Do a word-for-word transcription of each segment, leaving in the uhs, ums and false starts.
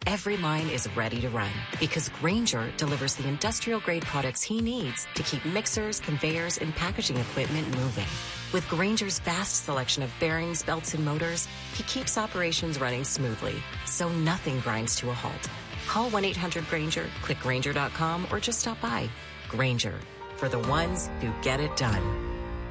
every line is ready to run because Grainger delivers the industrial-grade products he needs to keep mixers, conveyors, and packaging equipment moving. With Grainger's vast selection of bearings, belts, and motors, he keeps operations running smoothly, so nothing grinds to a halt. Call one eight hundred Grainger, click Grainger dot com, or just stop by. Grainger, for the ones who get it done.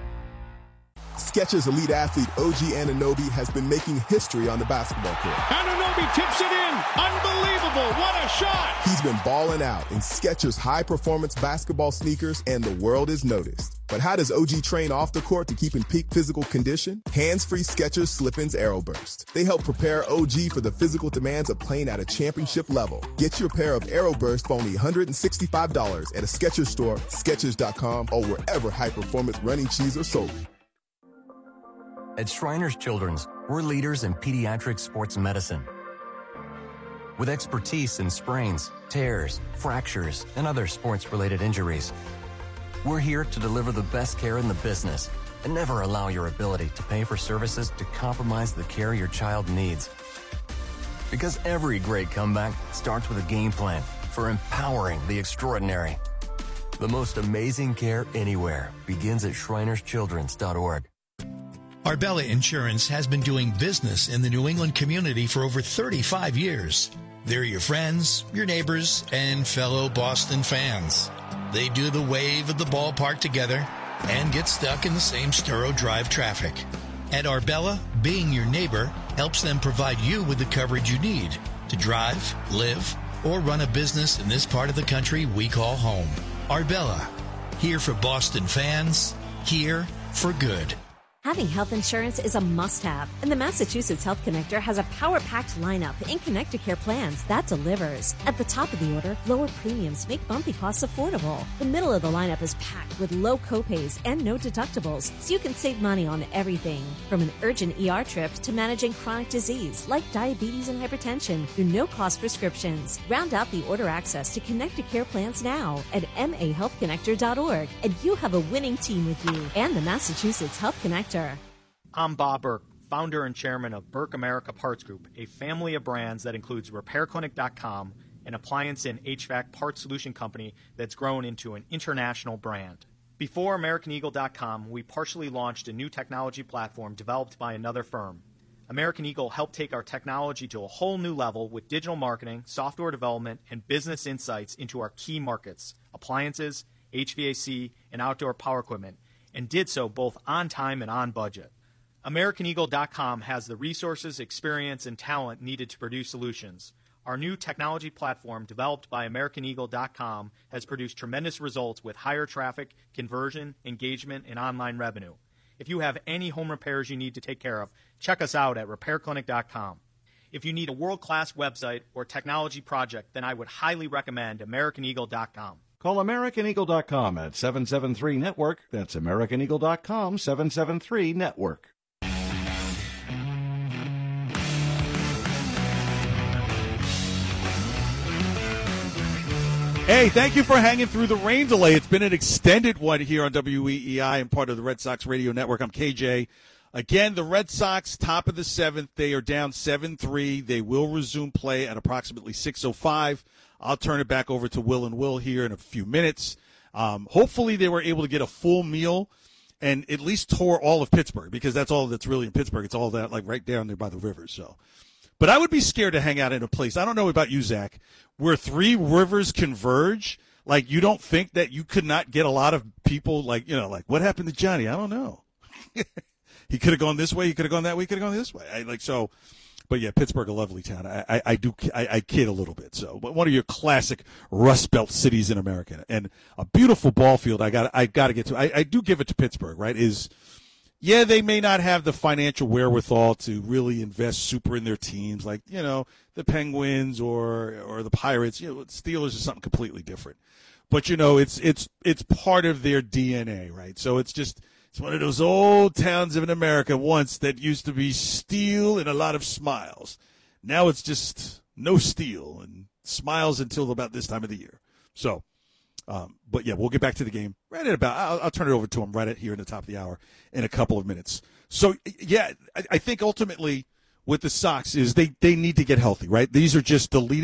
Skechers elite athlete O G Anunoby has been making history on the basketball court. Anunoby tips it in. Unbelievable. What a shot. He's been balling out in Skechers high-performance basketball sneakers, and the world is noticed. But how does O G train off the court to keep in peak physical condition? Hands-free Skechers Slip-ins Aeroburst. They help prepare O G for the physical demands of playing at a championship level. Get your pair of Aeroburst for only one hundred sixty-five dollars at a Skechers store, Skechers dot com, or wherever high-performance running shoes are sold. At Shriners Children's, we're leaders in pediatric sports medicine. With expertise in sprains, tears, fractures, and other sports-related injuries, we're here to deliver the best care in the business and never allow your ability to pay for services to compromise the care your child needs. Because every great comeback starts with a game plan for empowering the extraordinary. The most amazing care anywhere begins at shriners children's dot org. Arbella Insurance has been doing business in the New England community for over thirty-five years. They're your friends, your neighbors, and fellow Boston fans. They do the wave at the ballpark together and get stuck in the same Sturrow Drive traffic. At Arbella, being your neighbor helps them provide you with the coverage you need to drive, live, or run a business in this part of the country we call home. Arbella, here for Boston fans, here for good. Having health insurance is a must-have, and the Massachusetts Health Connector has a power-packed lineup in Connecticut plans that delivers. At the top of the order, lower premiums make bumpy costs affordable. The middle of the lineup is packed with low copays and no deductibles, so you can save money on everything, from an urgent E R trip to managing chronic disease like diabetes and hypertension through no-cost prescriptions. Round out the order access to Connecticut plans now at m a health connector dot org, and you have a winning team with you and the Massachusetts Health Connector. I'm Bob Burke, founder and chairman of Burke America Parts Group, a family of brands that includes repair clinic dot com, an appliance and H V A C parts solution company that's grown into an international brand. Before American Eagle dot com, we partially launched a new technology platform developed by another firm. American Eagle helped take our technology to a whole new level with digital marketing, software development, and business insights into our key markets, appliances, H V A C, and outdoor power equipment, and did so both on time and on budget. American Eagle dot com has the resources, experience, and talent needed to produce solutions. Our new technology platform, developed by American Eagle dot com, has produced tremendous results with higher traffic, conversion, engagement, and online revenue. If you have any home repairs you need to take care of, check us out at repair clinic dot com. If you need a world-class website or technology project, then I would highly recommend American Eagle dot com. Call American Eagle dot com at seven seven three network. That's American Eagle dot com, seven seven three network. Hey, thank you for hanging through the rain delay. It's been an extended one here on W E E I and part of the Red Sox Radio Network. I'm K J. Again, the Red Sox, top of the seventh. They are down seven three. They will resume play at approximately six oh five. I'll turn it back over to Will and Will here in a few minutes. Um, hopefully they were able to get a full meal and at least tour all of Pittsburgh, because that's all that's really in Pittsburgh. It's all that, like, right down there by the river. So, but I would be scared to hang out in a place, I don't know about you, Zach, where three rivers converge. Like, you don't think that you could not get a lot of people, like, you know, like, what happened to Johnny? I don't know. He could have gone this way. He could have gone that way. He could have gone this way. I, like, so, but yeah, Pittsburgh, a lovely town. I, I, I do, I, I kid a little bit. So, but one of your classic Rust Belt cities in America, and a beautiful ball field. I got, I got to get to. I, I do give it to Pittsburgh, right? Is, yeah, they may not have the financial wherewithal to really invest super in their teams, like, you know, the Penguins or or the Pirates. You know, Steelers is something completely different. But you know, it's it's it's part of their D N A, right? So it's just. It's one of those old towns in America once that used to be steel and a lot of smiles. Now it's just no steel and smiles until about this time of the year. So, um, but yeah, we'll get back to the game right at about, I'll, I'll turn it over to him right at here in the top of the hour in a couple of minutes. So, yeah, I, I think ultimately with the Sox is they, they need to get healthy, right? These are just the leading